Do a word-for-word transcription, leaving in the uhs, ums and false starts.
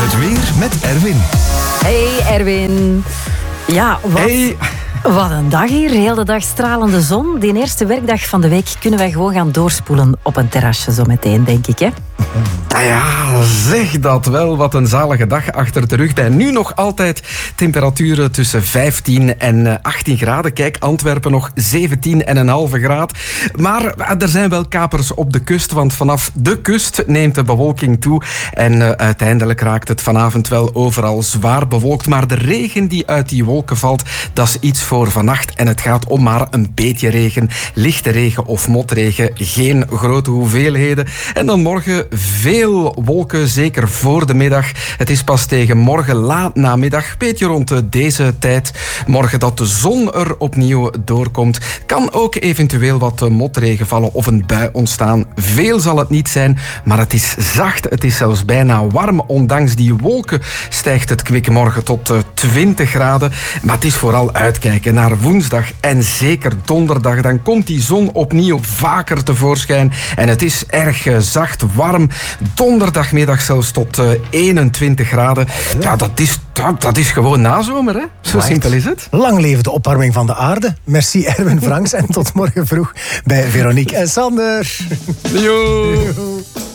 Het weer met Erwin. Hey Erwin. Ja, wat, Hey. wat een dag hier. Heel de dag stralende zon. Die eerste werkdag van de week kunnen wij gewoon gaan doorspoelen op een terrasje zo meteen, denk ik, hè? Ja, zeg dat wel. Wat een zalige dag achter de rug. En nu nog altijd temperaturen tussen vijftien en achttien graden. Kijk, Antwerpen nog zeventien komma vijf graden. Maar er zijn wel kapers op de kust, want vanaf de kust neemt de bewolking toe. En uh, uiteindelijk raakt het vanavond wel overal zwaar bewolkt. Maar de regen die uit die wolken valt, dat is iets voor vannacht. En het gaat om maar een beetje regen. Lichte regen of motregen. Geen grote hoeveelheden. En dan morgen veel wolken, zeker voor de middag. Het is pas tegen morgen laat namiddag, beetje rond deze tijd, morgen dat de zon er opnieuw doorkomt. Kan ook eventueel wat motregen vallen of een bui ontstaan. Veel zal het niet zijn, maar het is zacht. Het is zelfs bijna warm. Ondanks die wolken stijgt het kwik morgen tot twintig graden. Maar het is vooral uitkijken naar woensdag en zeker donderdag. Dan komt die zon opnieuw vaker tevoorschijn. En het is erg zacht, warm. Donderdagmiddag zelfs tot uh, eenentwintig graden. Ja, dat is, dat, dat is gewoon nazomer, hè? Zo Right. simpel is het. Lang leven de opwarming van de aarde. Merci Erwin Franks en tot morgen vroeg bij Veronique en Sander. Yo.